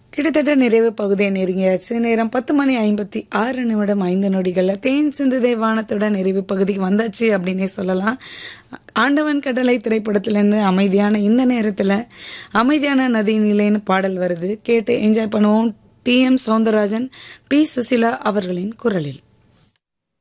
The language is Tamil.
கிட்டத்தட்ட நிறைவு பகுதியை நெருங்கியாச்சு. நேரம் 10:56 தேன் சிந்துதே வானத்தோட நிறைவு பகுதிக்கு வந்தாச்சு அப்படின்னே சொல்லலாம். ஆண்டவன் கடலை திரைப்படத்திலிருந்து அமைதியான இந்த நேரத்துல அமைதியான நதி நிலைன்னு பாடல் வருது. கேட்டு என்ஜாய் பண்ணுவோம். TM Soundararajan, P. சுசிலா அவர்களின் குரலில்.